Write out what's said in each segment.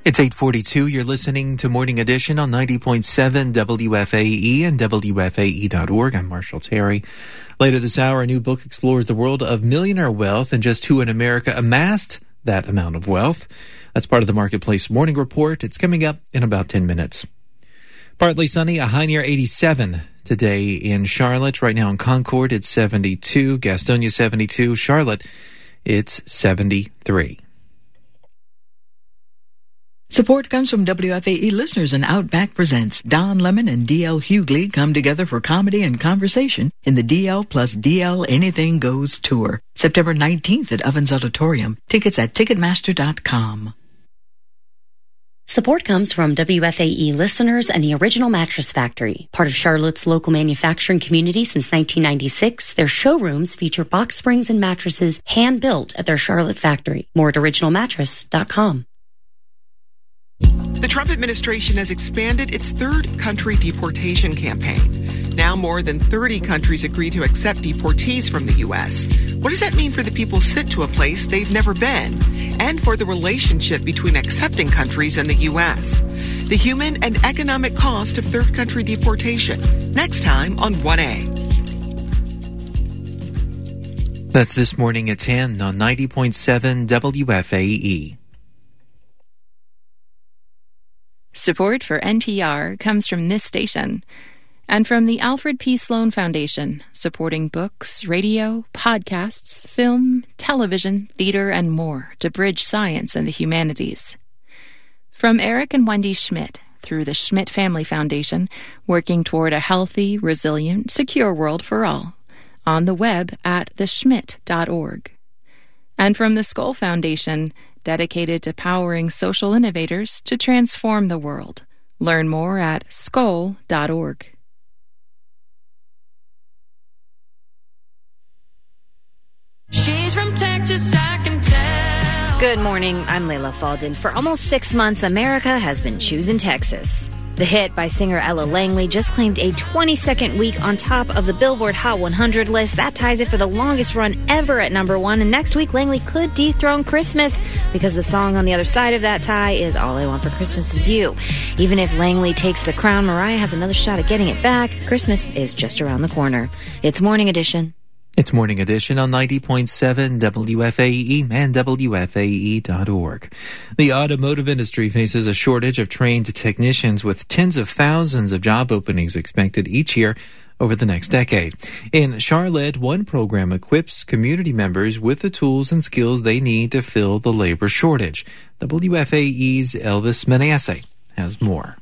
It's 8:42. You're listening to Morning Edition on 90.7 WFAE and WFAE.org. I'm Marshall Terry. Later this hour, a new book explores the world of millionaire wealth and just who in America amassed that amount of wealth. That's part of the Marketplace Morning Report. It's coming up in about 10 minutes. Partly sunny, a high near 87 today in Charlotte. Right now in Concord, it's 72. Gastonia, 72. Charlotte, it's 73. Support comes from WFAE listeners, and Outback presents Don Lemon and D.L. Hughley come together for comedy and conversation in the DL plus DL Anything Goes tour. September 19th at Ovens Auditorium. Tickets at Ticketmaster.com. Support comes from WFAE listeners and the Original Mattress Factory. Part of Charlotte's local manufacturing community since 1996, their showrooms feature box springs and mattresses hand-built at their Charlotte factory. More at originalmattress.com. The Trump administration has expanded its third country deportation campaign. Now more than 30 countries agree to accept deportees from the U.S. What does that mean for the people sent to a place they've never been? And for the relationship between accepting countries and the U.S.? The human and economic cost of third country deportation. Next time on 1A. That's This Morning at 10 on 90.7 WFAE. Support for NPR comes from this station and from the Alfred P. Sloan Foundation, supporting books, radio, podcasts, film, television, theater, and more to bridge science and the humanities. From Eric and Wendy Schmidt through the Schmidt Family Foundation, working toward a healthy, resilient, secure world for all, on the web at theschmidt.org. And from the Skoll Foundation, dedicated to powering social innovators to transform the world. Learn more at skoll.org. She's from Texas, I can tell. Good morning, I'm Layla Falden. For almost 6 months, America has been choosing Texas. The hit by singer Ella Langley just claimed a 22nd week on top of the Billboard Hot 100 list. That ties it for the longest run ever at number one. And next week, Langley could dethrone Christmas because the song on the other side of that tie is All I Want for Christmas Is You. Even if Langley takes the crown, Mariah has another shot at getting it back. Christmas is just around the corner. It's Morning Edition. It's Morning Edition on 90.7 WFAE and WFAE.org. The automotive industry faces a shortage of trained technicians with tens of thousands of job openings expected each year over the next decade. In Charlotte, one program equips community members with the tools and skills they need to fill the labor shortage. WFAE's Elvis Menasse has more.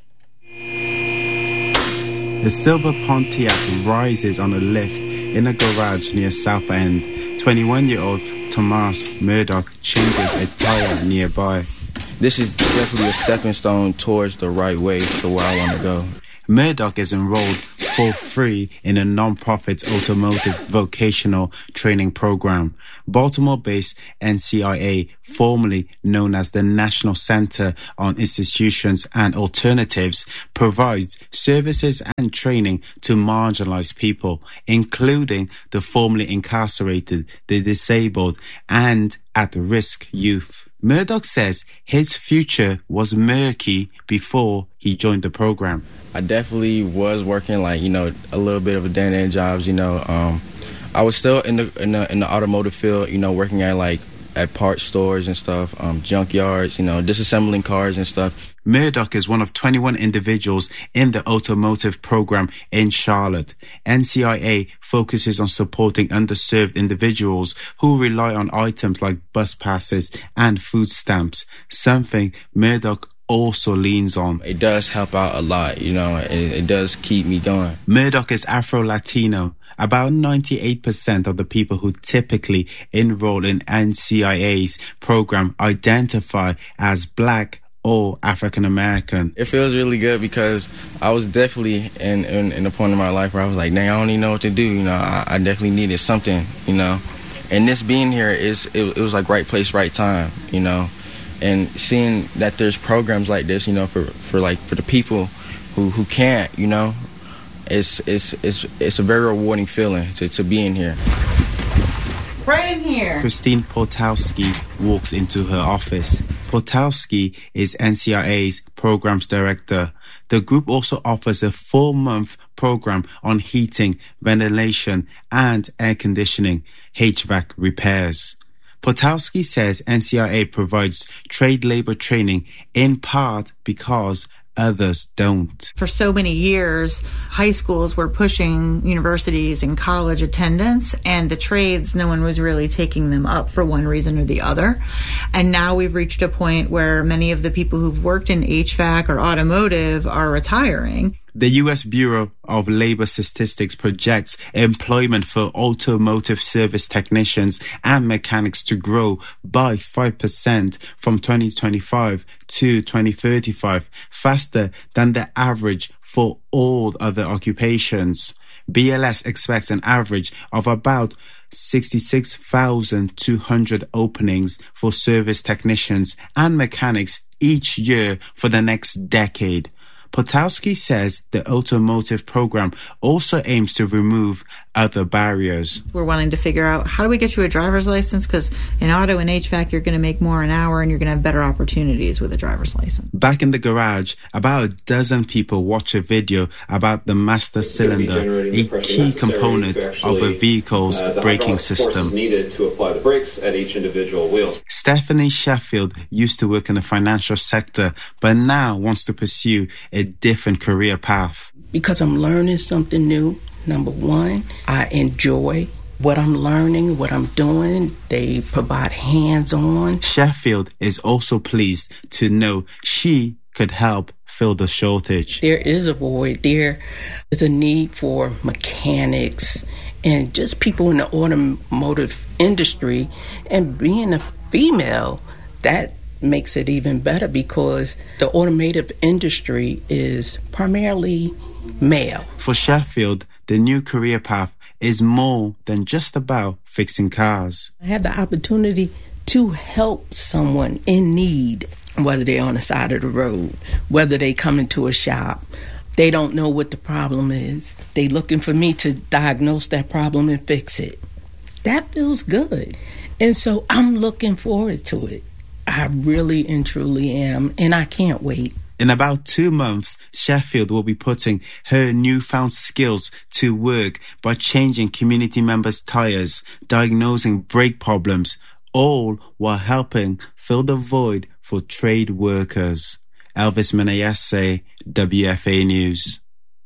The silver Pontiac rises on a lift in a garage near South End. 21-year-old Tomas Murdoch changes a tire nearby. This is definitely a stepping stone towards the right way to where I want to go. Murdoch is enrolled for free in a non-profit automotive vocational training program. Baltimore-based NCIA, formerly known as the National Center on Institutions and Alternatives, provides services and training to marginalized people, including the formerly incarcerated, the disabled, and at-risk youth. Murdoch says his future was murky before he joined the program. I definitely was working a little bit of a day-to-day jobs, I was still in the automotive field, working at parts stores and stuff, junkyards, disassembling cars and stuff. Murdoch is one of 21 individuals in the automotive program in Charlotte. NCIA focuses on supporting underserved individuals who rely on items like bus passes and food stamps, something Murdoch also leans on. It does help out a lot, it does keep me going. Murdoch is Afro-Latino. About 98% of the people who typically enroll in NCIA's program identify as Black or African American. It feels really good because I was definitely in a point in my life where I was like, dang, I don't even know what to do. I definitely needed something, And this being here it was like right place, right time, And seeing that there's programs like this, for the people who can't, it's a very rewarding feeling to be in here. Right in here. Christine Potowski walks into her office. Potowski is NCRA's programs director. The group also offers a 4-month program on heating, ventilation, and air conditioning, HVAC repairs. Potowski says NCRA provides trade labor training in part because others don't. For so many years, high schools were pushing universities and college attendance, and the trades, no one was really taking them up for one reason or the other. And now we've reached a point where many of the people who've worked in HVAC or automotive are retiring. The U.S. Bureau of Labor Statistics projects employment for automotive service technicians and mechanics to grow by 5% from 2025 to 2035, faster than the average for all other occupations. BLS expects an average of about 66,200 openings for service technicians and mechanics each year for the next decade. Potowski says the automotive program also aims to remove other barriers. We're wanting to figure out, how do we get you a driver's license? Because in auto and HVAC, you're going to make more an hour and you're going to have better opportunities with a driver's license. Back in the garage, about a dozen people watch a video about the master cylinder, a key component of a vehicle's braking system. Needed to apply the brakes at each individual wheel. Stephanie Sheffield used to work in the financial sector, but now wants to pursue a different career path. Because I'm learning something new. Number one, I enjoy what I'm learning, what I'm doing. They provide hands-on. Sheffield is also pleased to know she could help fill the shortage. There is a void. There is a need for mechanics and just people in the automotive industry. And being a female, that makes it even better because the automotive industry is primarily male. For Sheffield, the new career path is more than just about fixing cars. I have the opportunity to help someone in need, whether they're on the side of the road, whether they come into a shop. They don't know what the problem is. They're looking for me to diagnose that problem and fix it. That feels good. And so I'm looking forward to it. I really and truly am, and I can't wait. In about 2 months, Sheffield will be putting her newfound skills to work by changing community members' tires, diagnosing brake problems, all while helping fill the void for trade workers. Elvis Menayese, WFA News.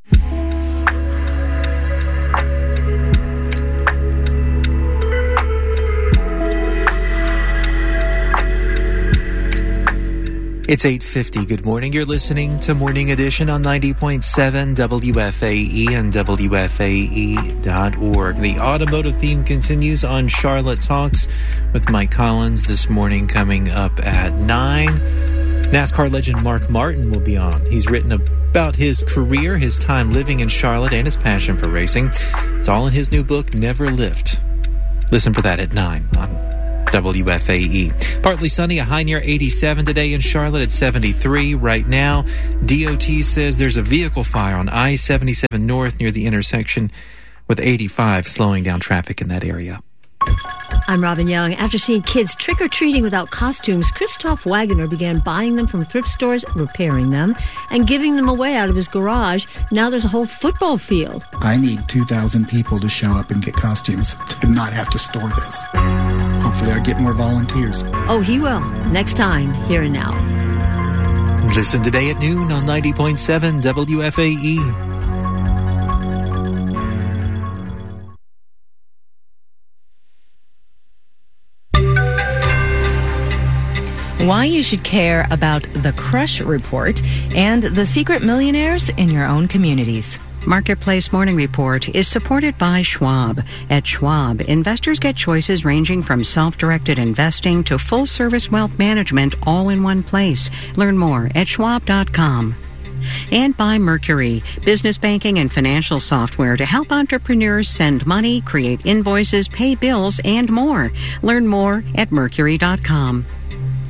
It's 8:50. Good morning. You're listening to Morning Edition on 90.7 WFAE and WFAE.org. The automotive theme continues on Charlotte Talks with Mike Collins this morning coming up at 9. NASCAR legend Mark Martin will be on. He's written about his career, his time living in Charlotte, and his passion for racing. It's all in his new book, Never Lift. Listen for that at 9 on WFAE. Partly sunny, a high near 87 today in Charlotte at 73 right now. DOT says there's a vehicle fire on I-77 North near the intersection with 85 slowing down traffic in that area. I'm Robin Young. After seeing kids trick-or-treating without costumes, Christoph Wagoner began buying them from thrift stores, repairing them, and giving them away out of his garage. Now there's a whole football field. I need 2,000 people to show up and get costumes to not have to store this. Hopefully I'll get more volunteers. Oh, he will. Next time, Here and Now. Listen today at noon on 90.7 WFAE. Why you should care about the Crush Report and the secret millionaires in your own communities. Marketplace Morning Report is supported by Schwab. At Schwab, investors get choices ranging from self-directed investing to full-service wealth management all in one place. Learn more at schwab.com. And by Mercury, business banking and financial software to help entrepreneurs send money, create invoices, pay bills, and more. Learn more at mercury.com.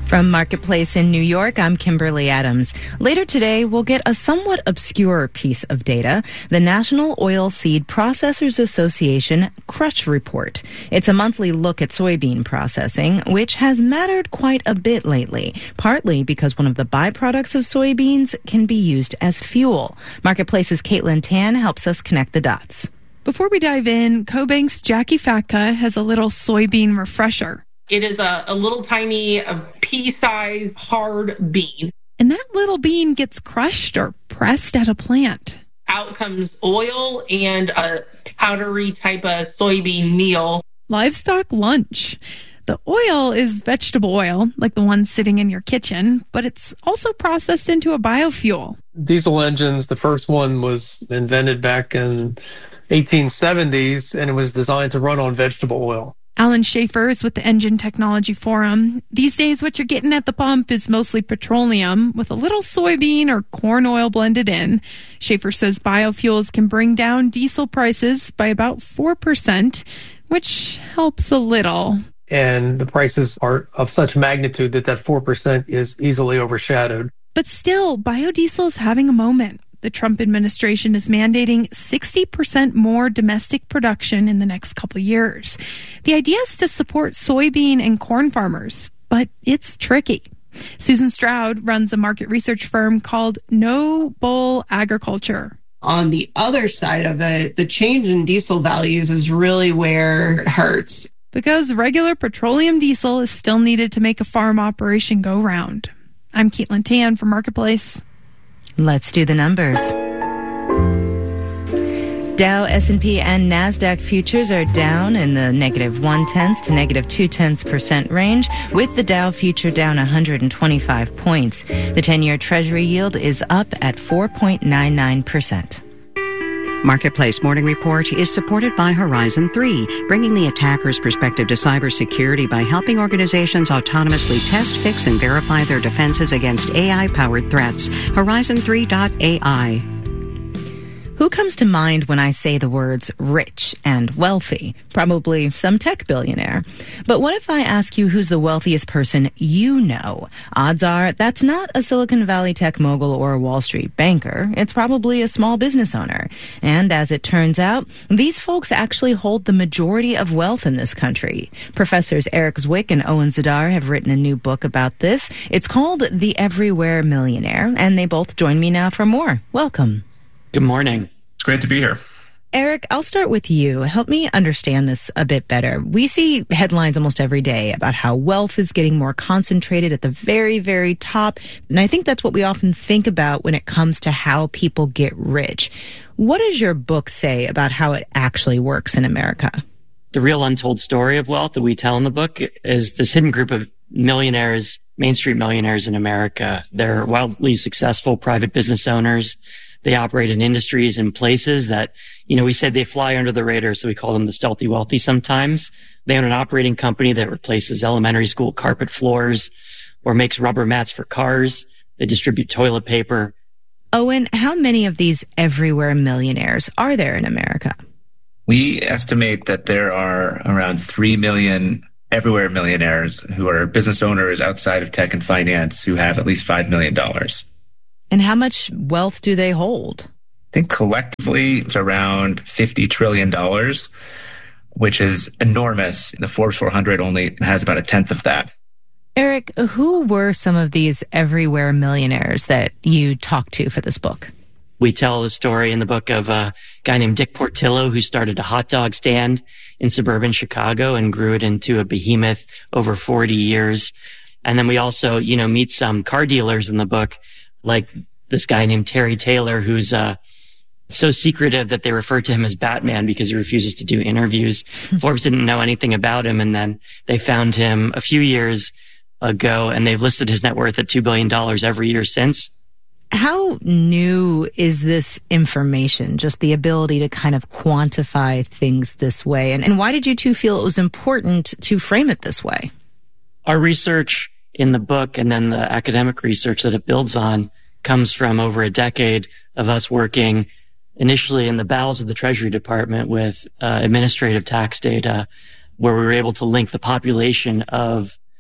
From Marketplace in New York, I'm Kimberly Adams. Later today, we'll get a somewhat obscure piece of data, the National Oilseed Processors Association Crush Report. It's a monthly look at soybean processing, which has mattered quite a bit lately, partly because one of the byproducts of soybeans can be used as fuel. Marketplace's Caitlin Tan helps us connect the dots. Before we dive in, CoBank's Jackie Fatka has a little soybean refresher. It is a little tiny pea-sized hard bean. And that little bean gets crushed or pressed at a plant. Out comes oil and a powdery type of soybean meal. Livestock lunch. The oil is vegetable oil, like the one sitting in your kitchen, but it's also processed into a biofuel. Diesel engines, the first one was invented back in 1870s, and it was designed to run on vegetable oil. Alan Schaefer is with the Engine Technology Forum. These days, what you're getting at the pump is mostly petroleum with a little soybean or corn oil blended in. Schaefer says biofuels can bring down diesel prices by about 4%, which helps a little. And the prices are of such magnitude that 4% is easily overshadowed. But still, biodiesel is having a moment. The Trump administration is mandating 60% more domestic production in the next couple years. The idea is to support soybean and corn farmers, but it's tricky. Susan Stroud runs a market research firm called No Bull Agriculture. On the other side of it, the change in diesel values is really where it hurts. Because regular petroleum diesel is still needed to make a farm operation go round. I'm Caitlin Tan for Marketplace. Let's do the numbers. Dow, S&P, and NASDAQ futures are down in the -0.1% to -0.2% range, with the Dow future down 125 points. The 10-year Treasury yield is up at 4.99%. Marketplace Morning Report is supported by Horizon 3, bringing the attacker's perspective to cybersecurity by helping organizations autonomously test, fix, and verify their defenses against AI-powered threats. Horizon3.ai. Who comes to mind when I say the words rich and wealthy? Probably some tech billionaire. But what if I ask you who's the wealthiest person you know? Odds are that's not a Silicon Valley tech mogul or a Wall Street banker. It's probably a small business owner. And as it turns out, these folks actually hold the majority of wealth in this country. Professors Eric Zwick and Owen Zidar have written a new book about this. It's called The Everywhere Millionaire, and they both join me now for more. Welcome. Good morning. It's great to be here. Eric, I'll start with you. Help me understand this a bit better. We see headlines almost every day about how wealth is getting more concentrated at the very, very top. And I think that's what we often think about when it comes to how people get rich. What does your book say about how it actually works in America? The real untold story of wealth that we tell in the book is this hidden group of millionaires, Main Street millionaires in America. They're wildly successful private business owners. They operate in industries and places that, we say they fly under the radar, so we call them the stealthy wealthy sometimes. They own an operating company that replaces elementary school carpet floors or makes rubber mats for cars. They distribute toilet paper. Owen, how many of these everywhere millionaires are there in America? We estimate that there are around 3 million everywhere millionaires who are business owners outside of tech and finance who have at least $5 million. And how much wealth do they hold? I think collectively it's around $50 trillion, which is enormous. The Forbes 400 only has about a tenth of that. Eric, who were some of these everywhere millionaires that you talked to for this book? We tell the story in the book of a guy named Dick Portillo who started a hot dog stand in suburban Chicago and grew it into a behemoth over 40 years. And then we also, meet some car dealers in the book, like this guy named Terry Taylor, who's so secretive that they refer to him as Batman because he refuses to do interviews. Forbes didn't know anything about him, and then they found him a few years ago, and they've listed his net worth at $2 billion every year since. How new is this information, just the ability to kind of quantify things this way? And why did you two feel it was important to frame it this way? Our research in the book and then the academic research that it builds on comes from over a decade of us working initially in the bowels of the Treasury Department with administrative tax data, where we were able to link the population of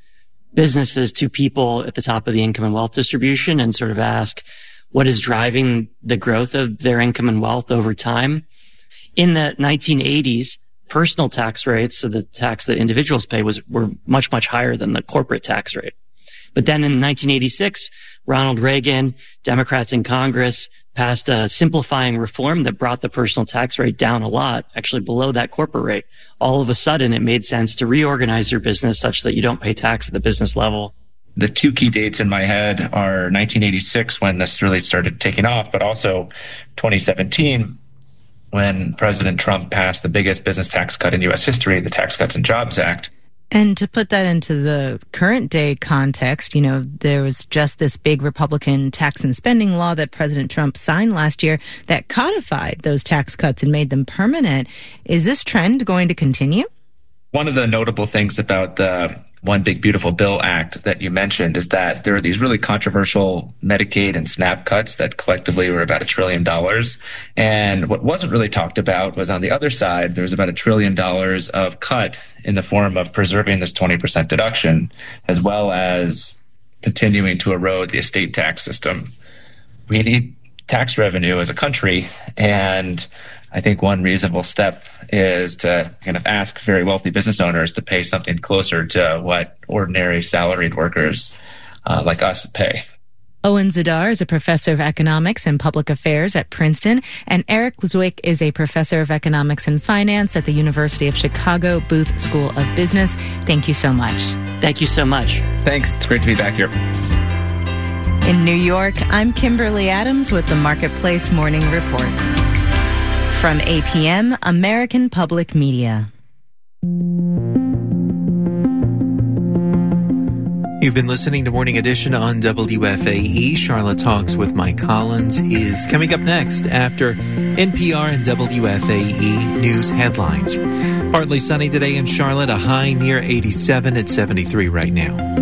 businesses to people at the top of the income and wealth distribution and sort of ask what is driving the growth of their income and wealth over time. In the 1980s, personal tax rates, so the tax that individuals pay, were much, much higher than the corporate tax rate. But then in 1986, Ronald Reagan, Democrats in Congress, passed a simplifying reform that brought the personal tax rate down a lot, actually below that corporate rate. All of a sudden, it made sense to reorganize your business such that you don't pay tax at the business level. The two key dates in my head are 1986, when this really started taking off, but also 2017, when President Trump passed the biggest business tax cut in U.S. history, the Tax Cuts and Jobs Act. And to put that into the current day context, there was just this big Republican tax and spending law that President Trump signed last year that codified those tax cuts and made them permanent. Is this trend going to continue? One of the notable things about the One Big Beautiful Bill Act that you mentioned is that there are these really controversial Medicaid and SNAP cuts that collectively were about $1 trillion. And what wasn't really talked about was on the other side, there was about $1 trillion of cut in the form of preserving this 20% deduction, as well as continuing to erode the estate tax system. We need tax revenue as a country, and I think one reasonable step is to kind of ask very wealthy business owners to pay something closer to what ordinary salaried workers like us pay. Owen Zadar is a professor of economics and public affairs at Princeton, and Eric Zwick is a professor of economics and finance at the University of Chicago Booth School of Business. Thank you so much. Thank you so much. Thanks. It's great to be back here. In New York, I'm Kimberly Adams with the Marketplace Morning Report. From APM, American Public Media. You've been listening to Morning Edition on WFAE. Charlotte Talks with Mike Collins is coming up next after NPR and WFAE news headlines. Partly sunny today in Charlotte, a high near 87 at 73 right now.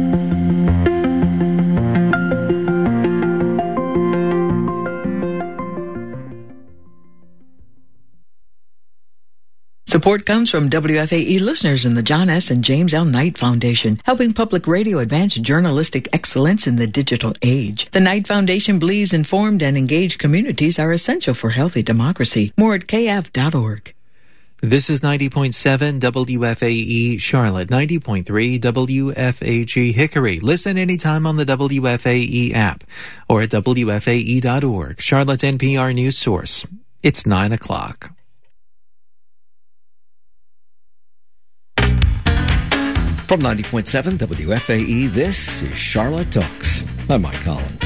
Support comes from WFAE listeners and the John S. and James L. Knight Foundation, helping public radio advance journalistic excellence in the digital age. The Knight Foundation believes informed and engaged communities are essential for healthy democracy. More at kf.org. This is 90.7 WFAE Charlotte, 90.3 WFAG Hickory. Listen anytime on the WFAE app or at WFAE.org. Charlotte's NPR news source. It's 9 o'clock. From 90.7 WFAE, this is Charlotte Talks. I'm Mike Collins.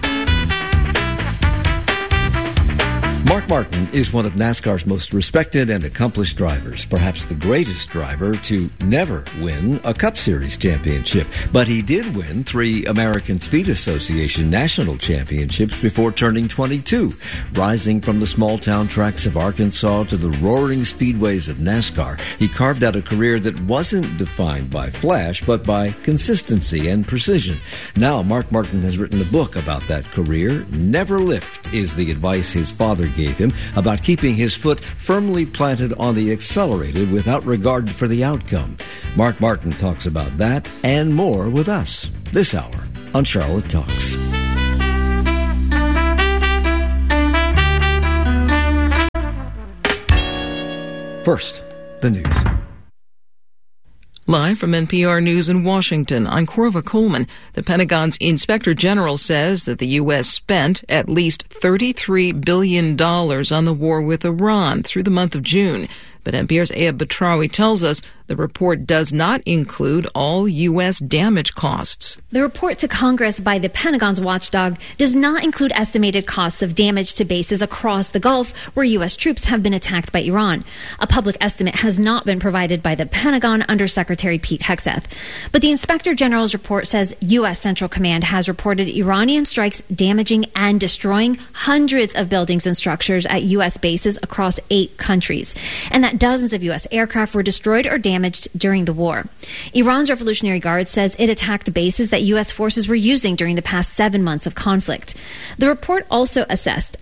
Mark Martin is one of NASCAR's most respected and accomplished drivers, perhaps the greatest driver to never win a Cup Series championship. But he did win 3 American Speed Association national championships before turning 22. Rising from the small-town tracks of Arkansas to the roaring speedways of NASCAR, he carved out a career that wasn't defined by flash, but by consistency and precision. Now, Mark Martin has written a book about that career. Never lift is the advice his father gave him about keeping his foot firmly planted on the accelerator without regard for the outcome. Mark Martin talks about that and more with us this hour on Charlotte Talks. First, the news. Live from NPR News in Washington, I'm Corva Coleman. The Pentagon's Inspector General says that the U.S. spent at least $33 billion on the war with Iran through the month of June. But NPR's Ayab Batrawi tells us the report does not include all U.S. damage costs. The report to Congress by the Pentagon's watchdog does not include estimated costs of damage to bases across the Gulf where U.S. troops have been attacked by Iran. A public estimate has not been provided by the Pentagon Under Secretary Pete Hegseth. But the Inspector General's report says U.S. Central Command has reported Iranian strikes damaging and destroying hundreds of buildings and structures at U.S. bases across 8 countries, and that dozens of U.S. aircraft were destroyed or damaged damaged during the war. Iran's Revolutionary Guard says it attacked bases that U.S. forces were using during the past 7 months of conflict. The report also assessed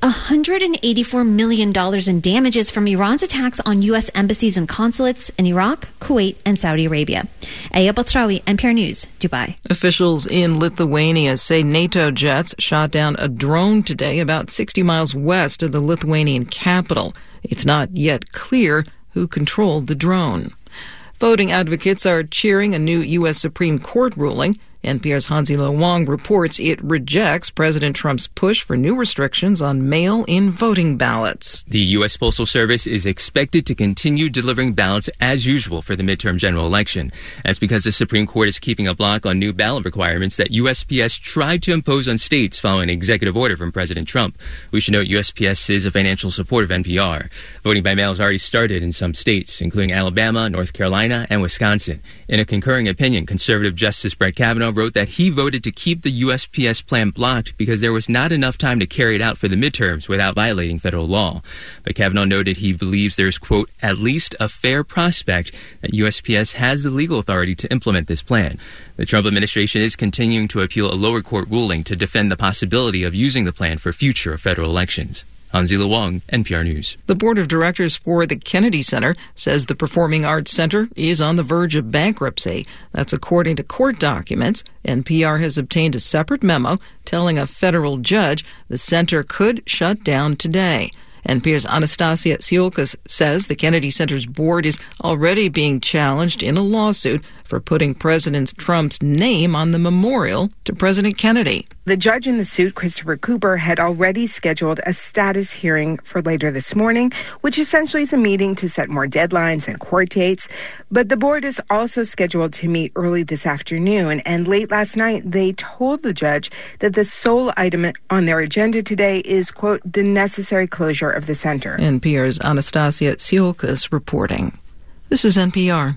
$184 million in damages from Iran's attacks on U.S. embassies and consulates in Iraq, Kuwait, and Saudi Arabia. Aya Batrawi, NPR News, Dubai. Officials in Lithuania say NATO jets shot down a drone today about 60 miles west of the Lithuanian capital. It's not yet clear who controlled the drone. Voting advocates are cheering a new U.S. Supreme Court ruling. NPR's Hansi-Lo Wong reports it rejects President Trump's push for new restrictions on mail-in voting ballots. The U.S. Postal Service is expected to continue delivering ballots as usual for the midterm general election. That's because the Supreme Court is keeping a block on new ballot requirements that USPS tried to impose on states following an executive order from President Trump. We should note USPS is a financial support of NPR. Voting by mail has already started in some states, including Alabama, North Carolina, and Wisconsin. In a concurring opinion, conservative Justice Brett Kavanaugh wrote that he voted to keep the USPS plan blocked because there was not enough time to carry it out for the midterms without violating federal law. But Kavanaugh noted he believes there's, quote, at least a fair prospect that USPS has the legal authority to implement this plan. The Trump administration is continuing to appeal a lower court ruling to defend the possibility of using the plan for future federal elections. Hansi-Lo Wong, NPR News. The board of directors for the Kennedy Center says the Performing Arts Center is on the verge of bankruptcy. That's according to court documents. NPR has obtained a separate memo telling a federal judge the center could shut down today. NPR's Anastasia Tsiolkas says the Kennedy Center's board is already being challenged in a lawsuit for putting President Trump's name on the memorial to President Kennedy. The judge in the suit, Christopher Cooper, had already scheduled a status hearing for later this morning, which essentially is a meeting to set more deadlines and court dates. But the board is also scheduled to meet early this afternoon. And late last night, they told the judge that the sole item on their agenda today is, quote, the necessary closure of the center. NPR's Anastasia Tsiolkas reporting. This is NPR.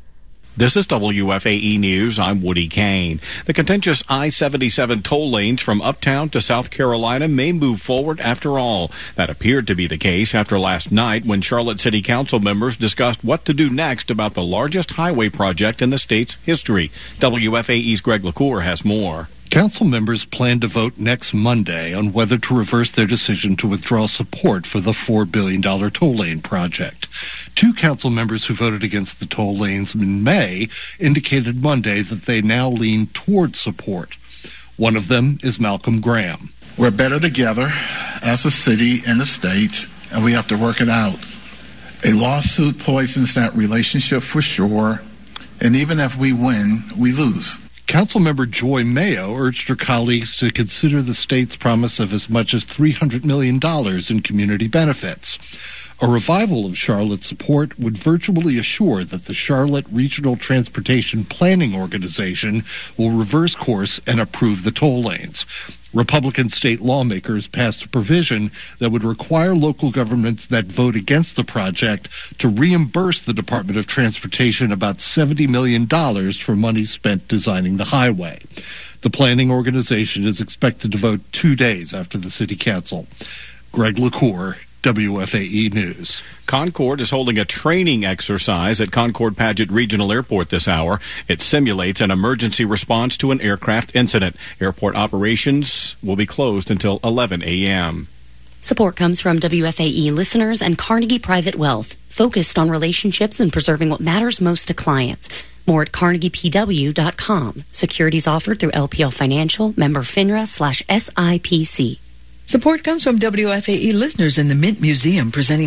This is WFAE News. I'm Woody Kane. The contentious I-77 toll lanes from Uptown to South Carolina may move forward after all. That appeared to be the case after last night when Charlotte City Council members discussed what to do next about the largest highway project in the state's history. WFAE's Greg LaCour has more. Council members plan to vote next Monday on whether to reverse their decision to withdraw support for the $4 billion toll lane project. Two council members who voted against the toll lanes in May indicated Monday that they now lean toward support. One of them is Malcolm Graham. We're better together as a city and a state, and we have to work it out. A lawsuit poisons that relationship for sure, and even if we win, we lose. Councilmember Joy Mayo urged her colleagues to consider the state's promise of as much as $300 million in community benefits. A revival of Charlotte's support would virtually assure that the Charlotte Regional Transportation Planning Organization will reverse course and approve the toll lanes. Republican state lawmakers passed a provision that would require local governments that vote against the project to reimburse the Department of Transportation about $70 million for money spent designing the highway. The planning organization is expected to vote 2 days after the city council. Greg LaCour, WFAE News. Concord is holding a training exercise at Concord Paget Regional Airport this hour. It simulates an emergency response to an aircraft incident. Airport operations will be closed until 11 a.m. Support comes from WFAE listeners and Carnegie Private Wealth, focused on relationships and preserving what matters most to clients. More at carnegiepw.com. Securities offered through LPL Financial, member FINRA/SIPC. Support comes from WFAE listeners in the Mint Museum presenting